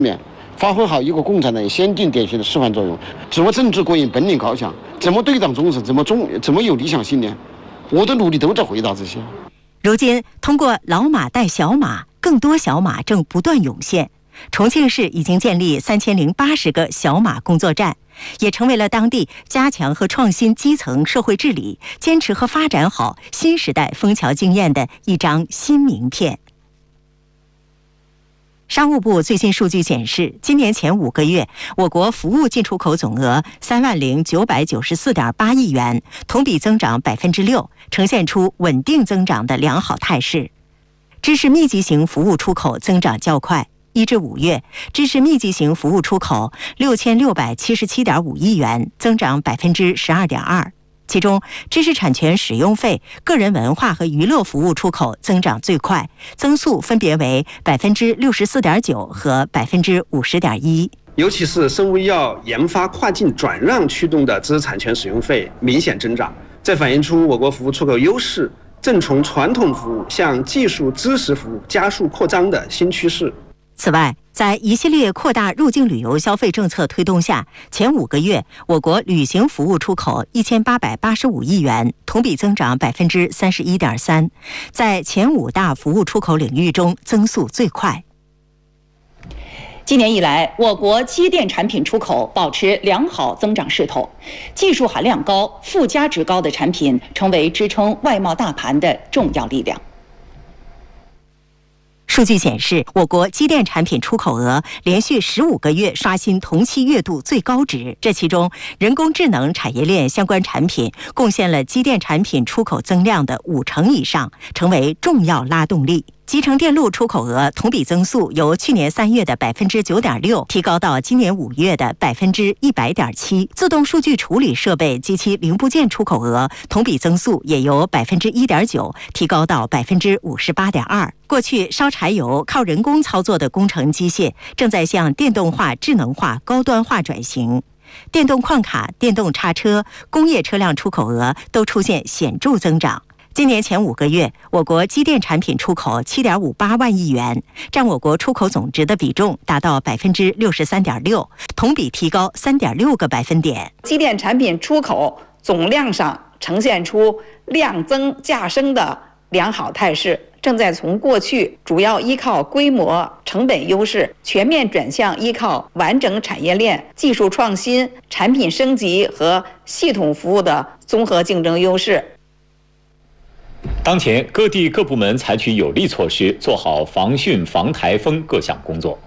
面发挥好一个共产党先进典型的示范作用，怎么政治国营本领高强，怎么对党忠诚，怎么有理想信念，我的努力都在回答这些。 如今，通过老马带小马，更多小马正不断涌现。重庆市已经建立3080个小马工作站，也成为了当地加强和创新基层社会治理、坚持和发展好新时代枫桥经验的一张新名片。商务部最新数据显示，今年前5个月，我国服务进出口总额30994.8亿元，同比增长6%，呈现出稳定增长的良好态势。知识密集型服务出口增长较快，1至5月，知识密集型服务出口6677.5亿元，增长12.2%。其中，知识产权使用费、个人文化和娱乐服务出口增长最快，增速分别为64.9%和50.1%。 尤其是生物医药研发跨境转让驱动的知识产权使用费明显增长，这反映出我国服务出口优势正从传统服务向技术知识服务加速扩张的新趋势。 此外，在一系列扩大入境旅游消费政策推动下，前5个月，我国旅行服务出口1885亿元，同比增长31.3%，在前5大服务出口领域中增速最快。 今年以来，我国机电产品出口保持良好增长势头，技术含量高、附加值高的产品成为支撑外贸大盘的重要力量。 数据显示，我国机电产品出口额连续15个月刷新同期月度最高值，这其中人工智能产业链相关产品贡献了机电产品出口增量的50%以上，成为重要拉动力。集成电路出口额同比增速由去年3月的9.6%提高到今年5月的100.7%。自动数据处理设备及其零部件出口额同比增速也由1.9%提高到58.2%。过去烧柴油、靠人工操作的工程机械正在向电动化、智能化、高端化转型。电动矿卡、电动叉车、工业车辆出口额都出现显著增长。今年前5个月，我国机电产品出口7.58万亿元，占我国出口总值的比重达到63.6%，同比提高3.6个百分点。 机电产品出口总量上呈现出量增价升的良好态势，正在从过去主要依靠规模、成本优势，全面转向依靠完整产业链、技术创新、产品升级和系统服务的综合竞争优势。 当前，各地各部门采取有力措施，做好防汛防台风各项工作。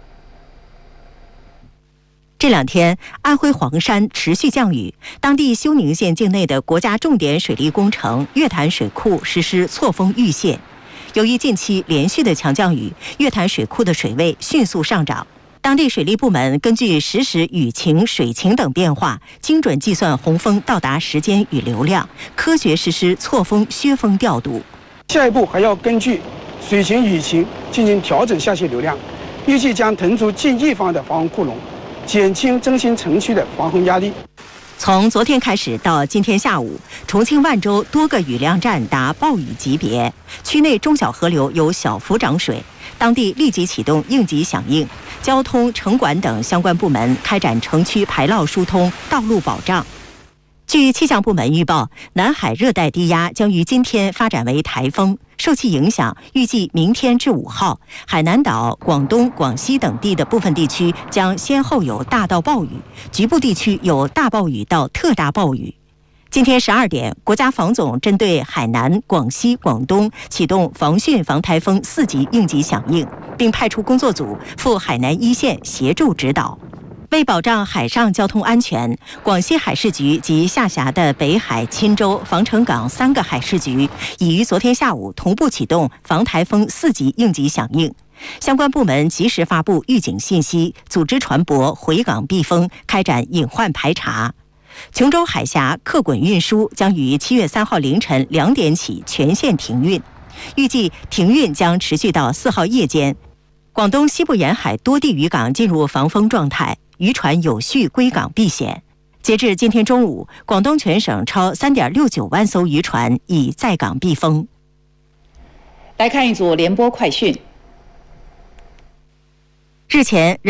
这2天，安徽黄山持续降雨，当地休宁县境内的国家重点水利工程月潭水库实施错峰预泄。由于近期连续的强降雨，月潭水库的水位迅速上涨。当地水利部门根据实时雨情、水情等变化，精准计算洪峰到达时间与流量，科学实施错峰削峰调度。 下一步还要根据水情、雨情进行调整下泄流量，预计将腾出近1方的防洪库容，减轻中心城区的防洪压力。 从昨天开始到今天下午，重庆万州多个雨量站达暴雨级别，区内中小河流有小幅涨水，当地立即启动应急响应，交通、城管等相关部门开展城区排涝疏通、道路保障。据气象部门预报，南海热带低压将于今天发展为台风，受其影响，预计明天至5号，海南岛、广东、广西等地的部分地区将先后有大到暴雨，局部地区有大暴雨到特大暴雨。今天12点，国家防总针对海南、广西、广东启动防汛防台风4级应急响应，并派出工作组赴海南一线协助指导。为保障海上交通安全，广西海事局及下辖的北海、钦州、防城港3个海事局已于昨天下午同步启动防台风4级应急响应。相关部门及时发布预警信息，组织船舶回港避风，开展隐患排查。琼州海峡客滚运输将于7月3号凌晨2点起全线停运，预计停运将持续到4号夜间。广东西部沿海多地渔港进入防风状态，渔船有序归港避险。截至今天中午，广东全省超3.69万艘渔船已在港避风。 来看一组联播快讯。 日前